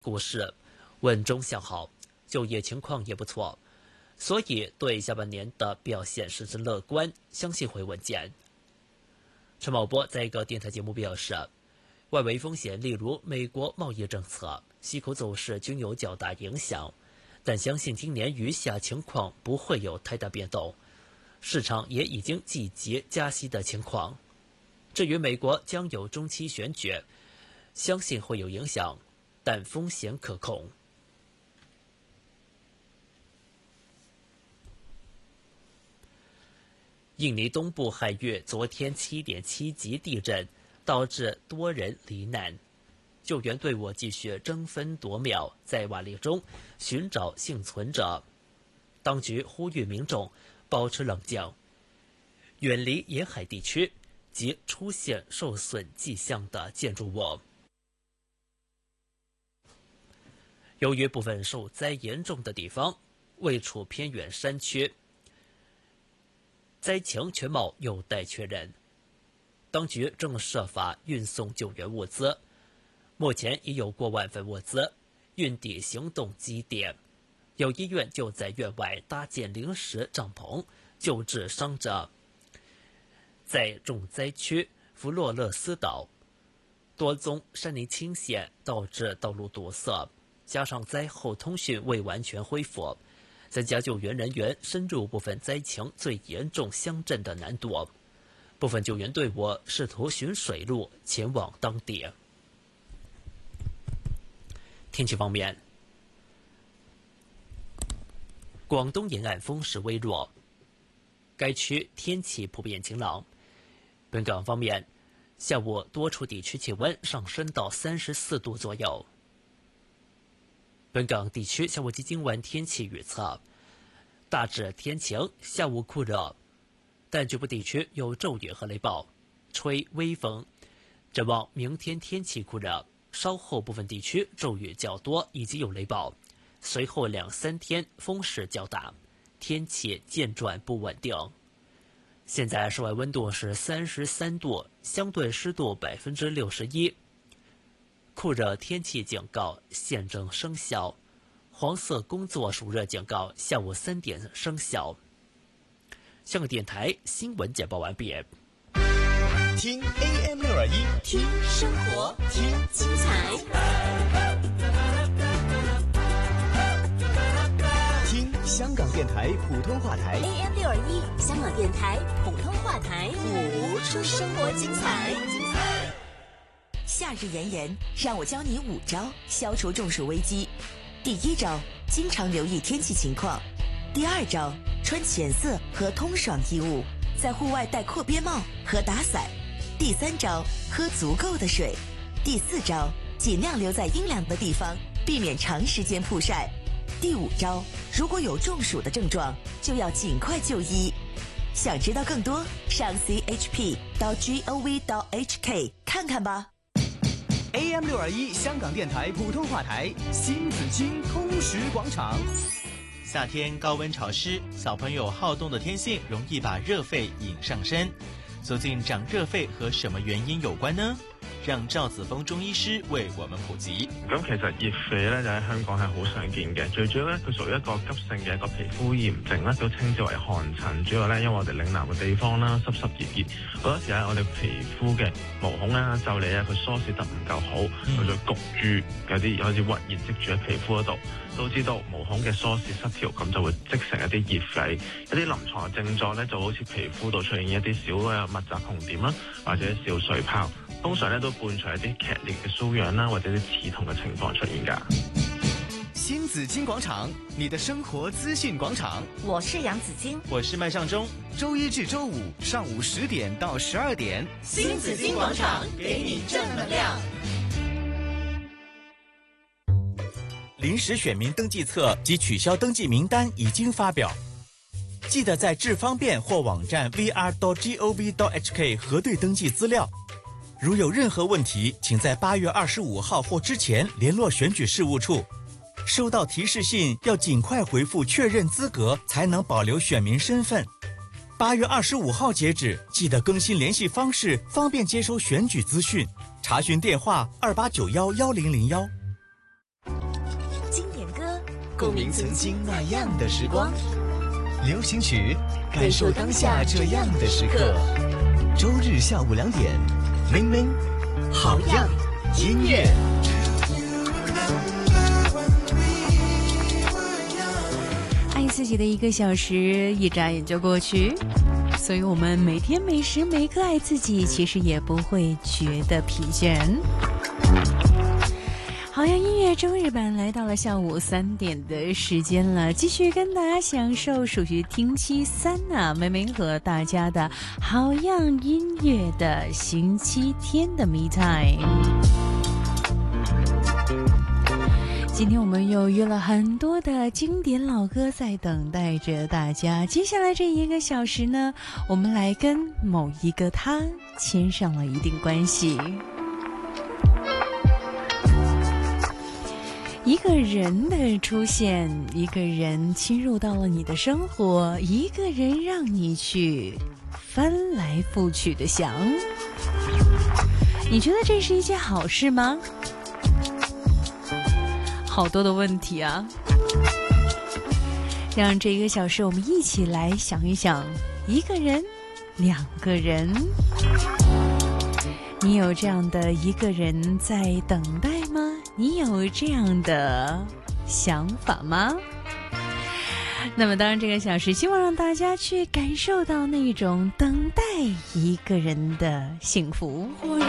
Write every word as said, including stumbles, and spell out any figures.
股市稳中向好，就业情况也不错，所以对下半年的表现十分乐观，相信会稳健。陈茂波在一个电台节目表示，外围风险例如美国贸易政策、息口走势均有较大影响，但相信今年余下情况不会有太大变动，市场也已经积极加息的情况。至于美国将有中期选举，相信会有影响，但风险可控。印尼东部海域昨天 七点七 级地震，导致多人罹难，救援队伍继续争分夺秒在瓦砾中寻找幸存者。当局呼吁民众保持冷静，远离沿海地区及出现受损迹象的建筑物。由于部分受灾严重的地方位处偏远山区，灾情全貌有待确认，当局正设法运送救援物资，目前已有过万份物资运抵行动基地，有医院就在院外搭建临时帐篷救治伤者。在重灾区弗洛勒斯岛，多宗山泥倾泻导致道路堵塞，加上灾后通讯未完全恢复，增加救援人员深入部分灾情最严重乡镇的难度。部分救援队伍试图循水路前往当地。天气方面，广东沿岸风势微弱，该区天气普遍晴朗。本港方面，下午多处地区气温上升到三十四度左右。本港地区下午及今晚天气预测，大致天晴，下午酷热，但局部地区有骤雨和雷暴，吹微风。展望明天天气酷热，稍后部分地区骤雨较多以及有雷暴，随后两三天风势较大，天气渐转不稳定。现在室外温度是三十三度，相对湿度百分之六十一。酷热天气警告现正生效，黄色工作暑热警告下午三点生效。香港电台新闻简报完毕。 听 A M 六二一， 听生活，听精彩， 听香港电台普通话台 A M 六二一，香港电台普通话台，谱出生活精彩。 夏日炎炎，让我教你五招消除中暑危机。第一招，经常留意天气情况。第二招，穿浅色和通爽衣物，在户外戴阔边帽和打伞。第三招，喝足够的水。第四招，尽量留在阴凉的地方，避免长时间曝晒。第五招，如果有中暑的症状，就要尽快就医。想知道更多，上 c h p 到 gov 到 h k 看看吧。 A M 六二一香港电台普通话台新紫荆通识广场。 夏天高温潮湿，小朋友好动的天性容易把热肺引上身。究竟长熱肺和什麼原因有關呢？讓趙子峰中醫師為我們普及。 咁其實熱肺咧就喺香港係好常見嘅，最主要咧佢屬於一個急性嘅一個皮膚炎症啦，都稱之為汗疹。主要咧因為我哋嶺南嘅地方啦，濕濕熱熱，好多時咧我哋皮膚嘅毛孔啊、皺理啊，佢疏泄得唔夠好，佢就焗住有啲好似鬱熱積住喺皮膚嗰度。都知道毛孔嘅疏泄失調，咁就會積成一啲熱痱。一啲臨床嘅症狀咧，就好似皮膚度出現一啲小嘅密集紅點啦，或者小水泡。通常咧都伴隨一啲劇烈嘅瘙癢啦，或者啲刺痛嘅情況出現㗎。 新紫荊廣場，你的生活資訊廣場。 我是楊子矜， 我是麥尚中。 周一至周五上午十點到十二點， 新紫荊廣場給你正能量。 臨時選民登記冊及取消登記名單已經發表，記得在智方便或網站 v r 到 gov 到 h k 核對登記資料。如有任何問題，請在八月二十五號或之前聯絡選舉事務處。收到提示信要盡快回復確認資格，才能保留選民身份。八月二十五號截止，記得更新聯繫方式，方便接收選舉資訊。查詢電話二八九幺幺零零幺。 歌， 共鸣曾经那样的时光。流行曲，感受当下这样的时刻。周日下午两点，明明好样音乐。 爱自己的一个小时，一眨眼就过去。所以我们每天每时每刻爱自己，其实也不会觉得疲倦。好样音乐周日版来到了下午三点的时间了，继续跟大家享受属于听期三啊，妹妹和大家的好样音乐的星期天的 Me Time。今天我们又约了很多的经典老歌在等待着大家。接下来这一个小时呢，我们来跟某一个他牵上了一定关系。一个人的出现，一个人侵入到了你的生活，一个人让你去翻来覆去的想，你觉得这是一件好事吗？好多的问题啊，让这一个小时我们一起来想一想，一个人，两个人，你有这样的一个人在等待吗？你有这样的想法吗？那么当然这个小时希望让大家去感受到那种等待一个人的幸福。